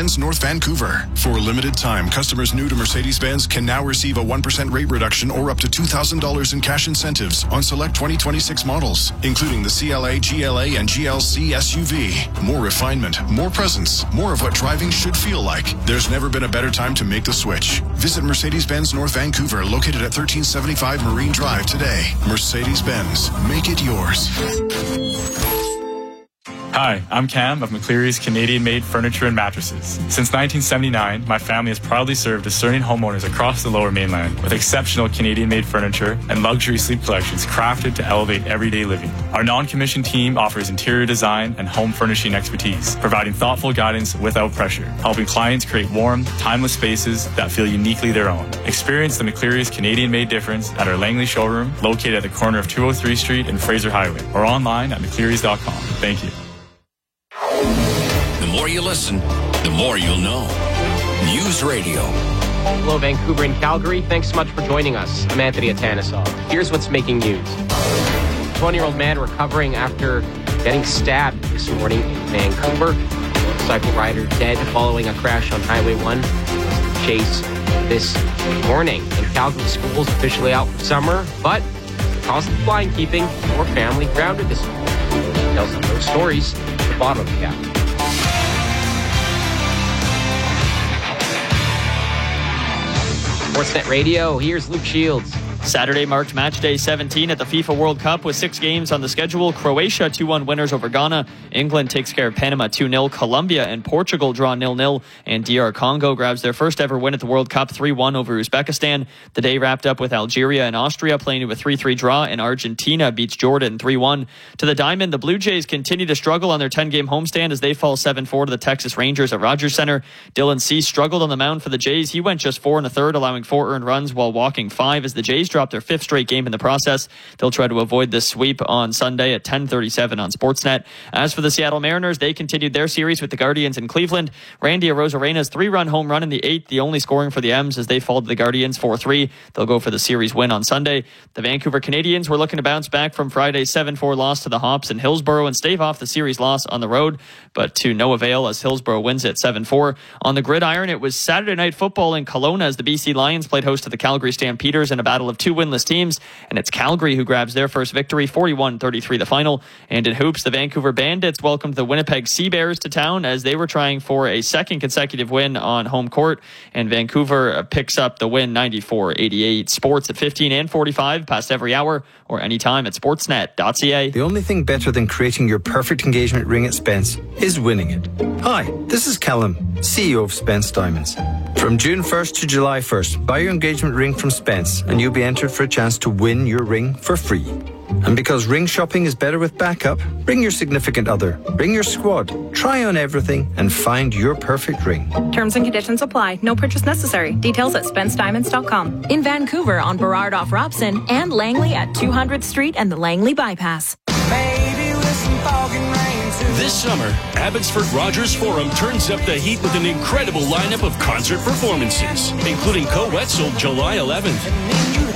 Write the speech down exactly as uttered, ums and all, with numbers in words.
Mercedes-Benz North Vancouver. For a limited time, customers new to Mercedes-Benz can now receive a one percent rate reduction or up to two thousand dollars in cash incentives on select twenty twenty-six models, including the C L A, G L A, and G L C S U V. More refinement, more presence, more of what driving should feel like. There's never been a better time to make the switch. Visit Mercedes-Benz North Vancouver, located at thirteen seventy-five Marine Drive today. Mercedes-Benz, make it yours. Hi, I'm Cam of McCleary's Canadian-made furniture and mattresses. Since nineteen seventy-nine, my family has proudly served discerning homeowners across the Lower Mainland with exceptional Canadian-made furniture and luxury sleep collections crafted to elevate everyday living. Our non-commissioned team offers interior design and home furnishing expertise, providing thoughtful guidance without pressure, helping clients create warm, timeless spaces that feel uniquely their own. Experience the McCleary's Canadian-made difference at our Langley showroom, located at the corner of two oh three Street and Fraser Highway, or online at mcclearys dot com. Thank you. The more you listen, the more you'll know. News Radio. Hello, Vancouver and Calgary. Thanks so much for joining us. I'm Anthony Atanisov. Here's what's making news. twenty-year-old man recovering after getting stabbed this morning in Vancouver. Motorcycle rider dead following a crash on Highway one. Chase this morning. And Calgary schools officially out for summer, but the cost of blind keeping your family grounded this morning. Tell some of those stories at the bottom of the gap. Sportsnet Radio, here's Luke Shields. Saturday marked match day seventeen at the FIFA World Cup with six games on the schedule. Croatia two one winners over Ghana. England takes care of Panama two nil. Colombia and Portugal draw nil nil. And D R Congo grabs their first ever win at the World Cup three one over Uzbekistan. The day wrapped up with Algeria and Austria playing to a three three draw, and Argentina beats Jordan three one. To the diamond, the Blue Jays continue to struggle on their ten-game homestand as they fall seven four to the Texas Rangers at Rogers Center. Dylan Cease struggled on the mound for the Jays. He went just four and a third, allowing four earned runs while walking five as the Jays dropped their fifth straight game in the process. They'll try to avoid this sweep on Sunday at ten thirty-seven on Sportsnet. As for the Seattle Mariners, they continued their series with the Guardians in Cleveland. Randy Arozarena's three-run home run in the eighth, the only scoring for the M's as they fall to the Guardians four three. They'll go for the series win on Sunday. The Vancouver Canadians were looking to bounce back from Friday's seven four loss to the Hops in Hillsborough and stave off the series loss on the road, but to no avail as Hillsborough wins it seven four. On the gridiron, it was Saturday night football in Kelowna as the B C Lions played host to the Calgary Stampeders in a battle of two winless teams, and it's Calgary who grabs their first victory, forty-one thirty-three the final. And in hoops, the Vancouver Bandits welcomed the Winnipeg Sea Bears to town as they were trying for a second consecutive win on home court, and Vancouver picks up the win ninety-four eighty-eight. Sports at fifteen and forty-five, past every hour, or anytime at sportsnet dot c a. The only thing better than creating your perfect engagement ring at Spence is winning it. Hi, this is Callum, C E O of Spence Diamonds. From June first to July first, buy your engagement ring from Spence and you'll be entered for a chance to win your ring for free. And because ring shopping is better with backup, bring your significant other, bring your squad, try on everything and find your perfect ring. Terms and conditions apply. No purchase necessary. Details at spence diamonds dot com. In Vancouver on Burrard off Robson and Langley at two hundredth Street and the Langley Bypass. Maybe with some fog and rain too. This summer, Abbotsford Rogers Forum turns up the heat with an incredible lineup of concert performances, including Co-Wetzel July eleventh.